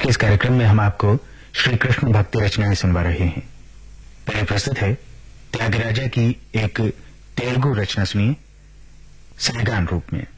के इस कार्यक्रम में हम आपको श्री कृष्ण भक्ति रचनाएं सुनवा रहे हैं। पहले प्रस्तुत है त्यागराजा की एक तेलुगु रचना, सुनिए सायगान रूप में।